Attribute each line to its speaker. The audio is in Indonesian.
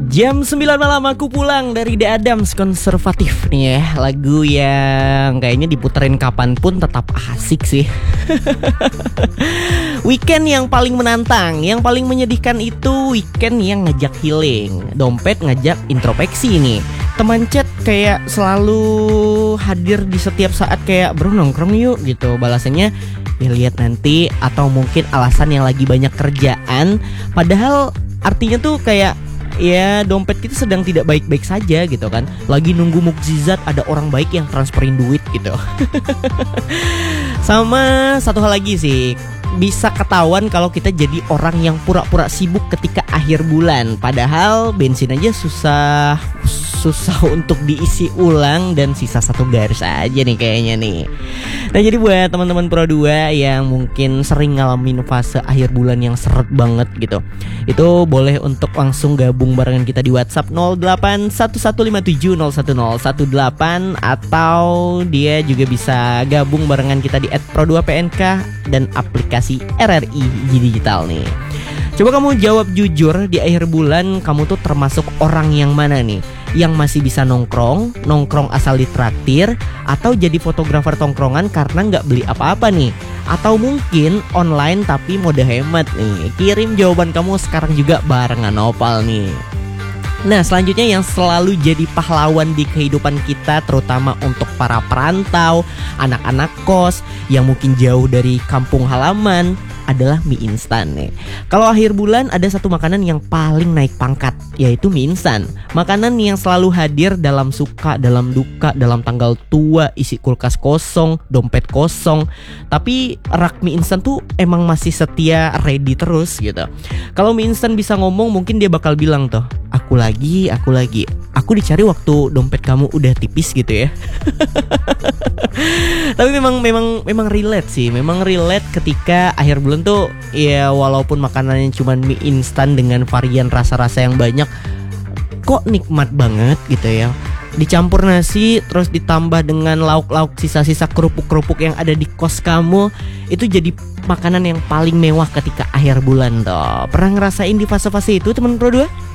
Speaker 1: Jam 9 malam aku pulang dari The Adams Konservatif nih ya. Lagu yang kayaknya diputerin kapanpun tetap asik sih. Weekend yang paling menantang, yang paling menyedihkan itu weekend yang ngajak healing. Dompet ngajak introspeksi nih. Teman chat kayak selalu hadir di setiap saat kayak bro nongkrong yuk gitu. Balasannya ya lihat nanti, atau mungkin alasan yang lagi banyak kerjaan. Padahal artinya tuh kayak ya dompet kita sedang tidak baik-baik saja gitu kan. Lagi nunggu mukjizat ada orang baik yang transferin duit gitu. Sama satu hal lagi sih, bisa ketahuan kalau kita jadi orang yang pura-pura sibuk ketika akhir bulan. Padahal bensin aja susah untuk diisi ulang dan sisa satu garis aja nih kayaknya nih. Nah jadi buat teman-teman Pro 2 yang mungkin sering ngalamin fase akhir bulan yang seret banget gitu, itu boleh untuk langsung gabung barengan kita di WhatsApp 081157010018, atau dia juga bisa gabung barengan kita di @pro2pnk dan aplikasi RRI Digital nih. Coba kamu jawab jujur, di akhir bulan kamu tuh termasuk orang yang mana nih? Yang masih bisa nongkrong asal ditraktir, atau jadi fotografer tongkrongan karena nggak beli apa-apa nih? Atau mungkin online tapi mode hemat nih? Kirim jawaban kamu sekarang juga barengan Nopal nih. Nah selanjutnya yang selalu jadi pahlawan di kehidupan kita, terutama untuk para perantau, anak-anak kos yang mungkin jauh dari kampung halaman, adalah mie instan nih. Kalau akhir bulan ada satu makanan yang paling naik pangkat, yaitu mie instan. Makanan yang selalu hadir dalam suka, dalam duka, dalam tanggal tua, isi kulkas kosong, dompet kosong, tapi rak mie instan tuh emang masih setia ready terus gitu. Kalau mie instan bisa ngomong, mungkin dia bakal bilang tuh, aku lagi. Aku dicari waktu dompet kamu udah tipis gitu ya. Tapi memang relate sih. Memang relate ketika akhir bulan tuh ya, walaupun makanannya cuma mie instan dengan varian rasa-rasa yang banyak, kok nikmat banget gitu ya. Dicampur nasi terus ditambah dengan lauk-lauk sisa-sisa kerupuk-kerupuk yang ada di kos kamu, itu jadi makanan yang paling mewah ketika akhir bulan tuh. Pernah ngerasain di fase-fase itu teman Pro 2?